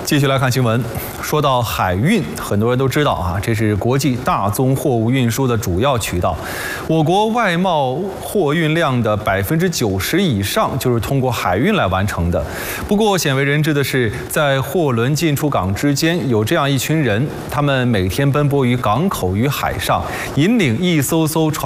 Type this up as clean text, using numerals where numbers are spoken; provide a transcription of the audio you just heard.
继续来看新闻。说到海运，很多人都知道啊，这是国际大宗货物运输的主要渠道。我国外贸货运量的90%以上就是通过海运来完成的。不过鲜为人知的是，在货轮进出港之间，有这样一群人，他们每天奔波于港口与海上，引领一艘艘船